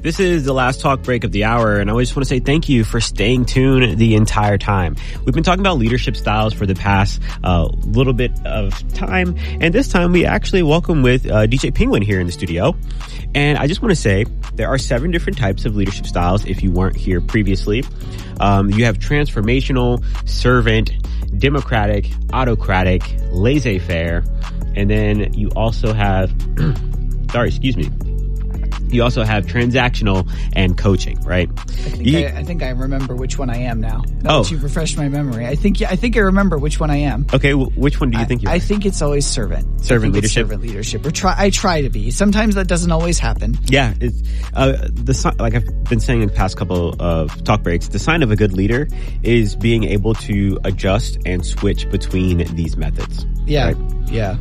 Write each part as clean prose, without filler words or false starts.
This is the last talk break of the hour, and I just want to say thank you for staying tuned the entire time. We've been talking about leadership styles for the past little bit of time, and this time we actually welcome with DJ Penguin here in the studio. And I just want to say there are 7 different types of leadership styles if you weren't here previously. You have transformational, servant, democratic, autocratic, laissez-faire, and then you also have you also have transactional and coaching, right? I think I remember which one I am now. Now that you've refreshed my memory. I think I remember which one I am. Okay, which one do you think you are? I think it's always servant. Servant leadership? Servant leadership. I try to be. Sometimes that doesn't always happen. Yeah. It's, like I've been saying in the past couple of talk breaks, the sign of a good leader is being able to adjust and switch between these methods. Yeah. Right? Yeah.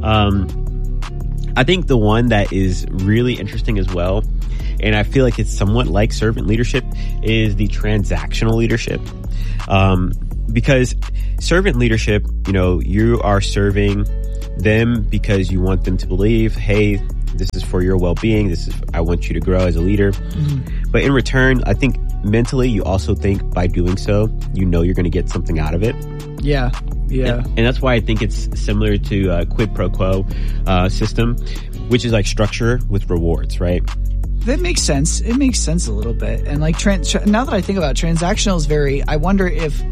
I think the one that is really interesting as well, and I feel like it's somewhat like servant leadership, is the transactional leadership. Because servant leadership, you are serving them because you want them to believe, hey, this is for your well-being. I want you to grow as a leader. Mm-hmm. But in return, I think mentally you also think by doing so, you're going to get something out of it. Yeah. Yeah. And that's why I think it's similar to a quid pro quo system, which is like structure with rewards, right? That makes sense. It makes sense a little bit. And like now that I think about it, transactional is I wonder if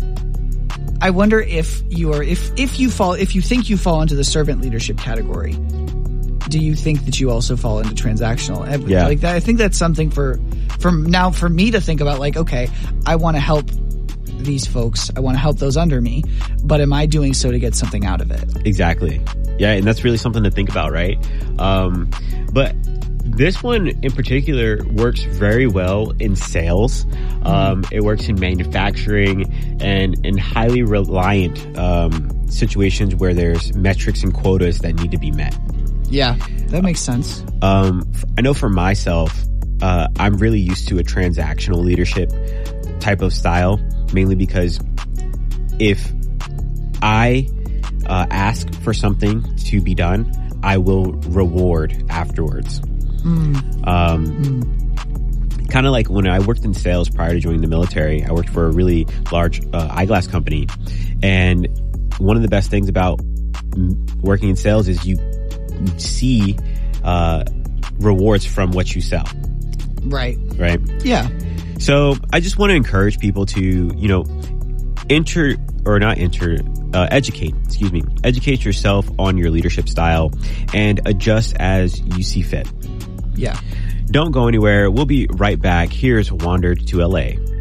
you think you fall into the servant leadership category, do you think that you also fall into transactional? Yeah. Like that, I think that's something for me to think about, like, okay, I want to help these folks. I want to help those under me, but am I doing so to get something out of it? Exactly. Yeah. And that's really something to think about, right? But this one in particular works very well in sales. It works in manufacturing and in highly reliant situations where there's metrics and quotas that need to be met. Yeah, that makes sense. I know for myself, I'm really used to a transactional leadership type of style, mainly because if I ask for something to be done, I will reward afterwards. Kind of like when I worked in sales prior to joining the military, I worked for a really large eyeglass company. And one of the best things about working in sales is you see rewards from what you sell. Right. Right? Yeah. So I just want to encourage people to, educate yourself on your leadership style and adjust as you see fit. Yeah. Don't go anywhere. We'll be right back. Here's Wandered to LA.